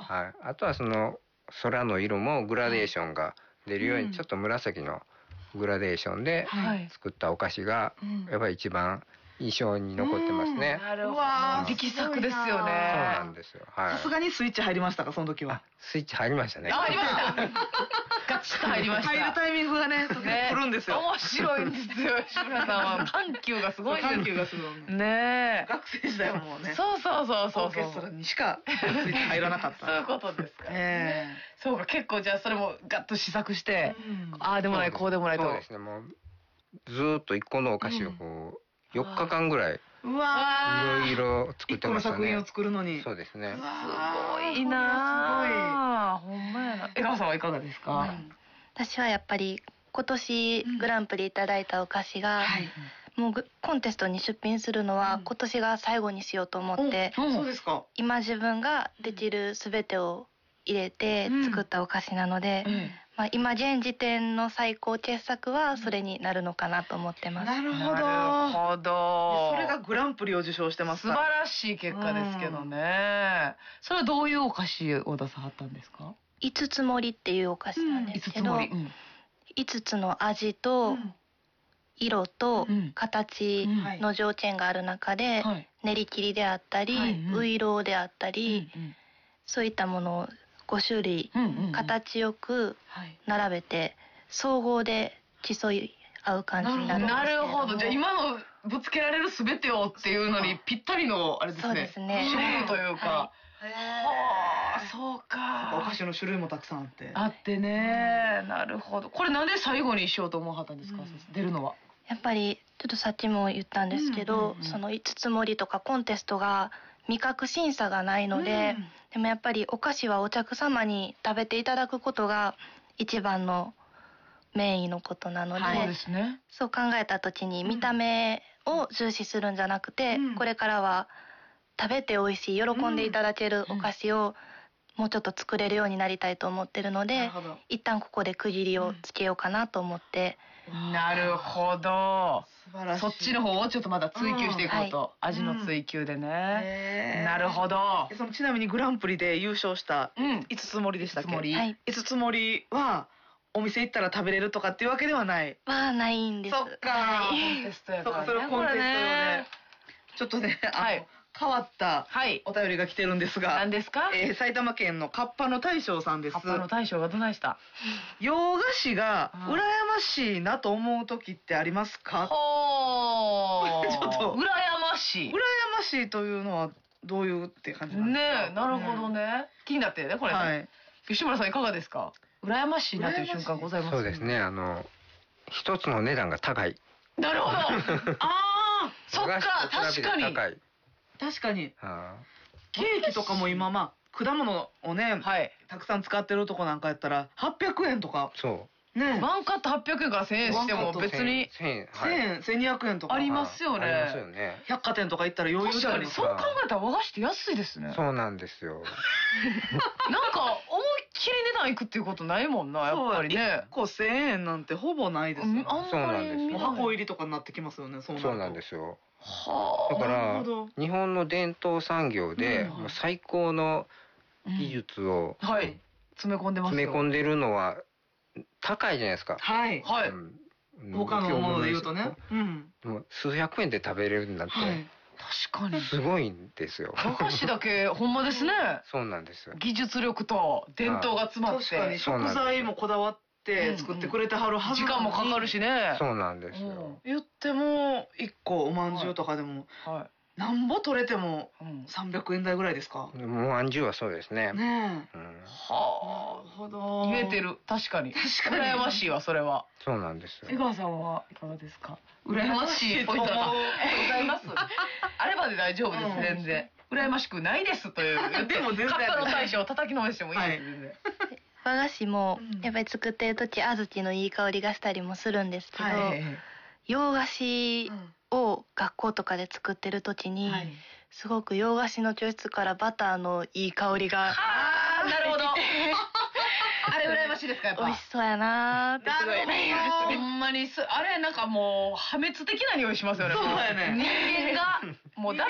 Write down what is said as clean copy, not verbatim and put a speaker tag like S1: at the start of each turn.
S1: はい、あとはその空の色もグラデーションが出るように、ちょっと紫のグラデーションで作ったお菓子がやっぱり一番印象に残ってますね。
S2: なるほど。力作ですよね。
S1: そうなんですよ。はい。
S3: さすがにスイッチ入りましたか、その時は。
S1: スイッチ入りましたね。
S2: 入りました。ガチッと入りました。
S3: 入るタイミングがね、来るんですよ。
S2: 面白いんですよ、吉村さんは。緩急がすごいです。
S3: 緩急がする。
S2: ねえ。
S3: 学生時代はもうね。
S2: そうそうそうそう。
S3: オーケストラにしかスイッチ入らなかった。
S2: そういうことですか。そうか、結構じゃあそれもガッと試作して、ああでもない、こうでもないと。
S1: そうですね、もうずーっと一個のお菓子をこう、4日間ぐらい。
S3: うわ
S1: いろいろ作ってましたね。
S3: 一個の作品を作るのに。
S1: そうですね。
S2: すごいな。すごい。ほんまやな。江川さんはいかがですか？
S4: 私はやっぱり今年グランプリいただいたお菓子が、もうコンテストに出品するのは今年が最後にしようと思って、
S3: そうですか。
S4: 今自分ができるすべてを入れて作ったお菓子なので、まあ今現時点の最高傑作はそれになるのかなと思ってます。
S3: なるほど。
S2: なるほど。
S3: それがグランプリを受賞してます。
S2: 素晴らしい結果ですけどね。それはどういうお菓子を出さはったんですか？
S4: 五つ盛りっていうお菓子なんですけど、5つの味と色と形の条件がある中で、練り切りであったり、ういろうであったり、そういったものを5種類形よく並べて総合で競い合う感じになるんですけれども。
S2: なるほど。じゃあ今のぶつけられるすべてをっていうのにぴったりのあれですね。
S4: そうですね。
S2: 種類というか。はあ、そうか。
S3: お菓子の種類もたくさんあって。
S2: あってね。なるほど。これなんで最後にしようと思わはったんですか？出るのは。
S4: やっぱりちょっとさっきも言ったんですけど、その5つ盛りとかコンテストが味覚審査がないので、でもやっぱりお菓子はお客様に食べていただくことが一番のメインのことなので、そう考えた時に見た目を重視するんじゃなくて、これからは食べて美味しい、喜んでいただけるお菓子をもうちょっと作れるようになりたいと思ってるので、一旦ここで区切りをつけようかなと思って。
S2: なるほど。そっちの方をちょっとまだ追求していこうと。味の追求でね。なるほど。
S3: ちなみにグランプリで優勝した5つ盛りでしたっけ？5つ盛りはお店行ったら食べれるとかっていうわけではない。
S4: はないんです。
S3: そっか。コンテストやからね。それコンテストで。ちょっとね、変わったお便りが来てるんですが。
S2: 何ですか？
S3: 埼玉県のカッパの大将さんです。
S2: カッパの大将がどないした？
S3: 洋菓子が羨ましいなと思う時ってありますか？
S2: ほー。ちょっと。羨ましい。
S3: 羨ましいというのはどういうって感じなんですか？
S2: ねえ、なるほどね。気になってね、これ。吉村さんいかがですか？羨ましいなという瞬間ございますか？
S1: そうですね、一つの値段が高い。
S2: なるほど。ああ、そっか、確かに。
S3: 確かに。ケーキとかも今果物をね、たくさん使ってるとこなんかやったら800円とか。
S1: そう。
S3: ね、
S2: ワンカット800円から1000円しても別に
S1: 1000円、
S3: 1200円とか
S2: ありますよね。
S1: ありますよね。
S3: 百貨店とか行ったら余裕であります。
S2: そう考えたら和菓子って安いですね。
S1: そうなんですよ。
S2: なんか思いっきり値段いくっていうことないもんな、やっぱりね。
S3: 1個1000円なんてほぼないですよね。
S1: そうなんですよ。
S3: 箱入りとかになってきますよね。
S1: そうなんですよ。
S2: は
S1: あ。だから日本の伝統産業で最高の技術を
S2: 詰め込んでます。
S1: 詰め込んでるのは高いじゃないですか。
S3: はいはい。他のもので言うとね。
S1: でも数百円で食べれるんだって。
S2: 確かに。
S1: すごいんですよ。
S2: 和菓子だけほんまですね。
S1: そうなんですよ。
S2: 技術力と伝統が詰まって。
S3: 確かに食材もこだわって作ってくれてはるはず。
S2: 時間もかかるしね。
S1: そうなんですよ。
S3: 言っても1個おまんじゅうとかでも。なんぼ取れても300円台ぐらいですか？
S1: もうまんじゅうはそうですね。
S3: ねえ。
S2: はあ。なるほど。言えてる。確かに。羨ましいわ、それは。
S1: そうなんですよ。
S2: 江川さんはいかがですか？羨ましいポイントがございます。あればで大丈夫です、全然。羨ましくないですという。でも全然。カッパの大将を叩きのめしてもいいです、全然。
S4: 和菓子もやっぱり作ってる時小豆のいい香りがしたりもするんですけど、洋菓子を学校とかで作ってる時に、すごく洋菓子の教室からバターのいい香りが。
S2: なるほど。あれ羨ましいですか？やっぱ
S4: 美味しそうやなーってすごい思います。
S2: ほんまにあれなんかもう破滅的な匂いしますよね。
S3: そうやね。
S2: 人間がもう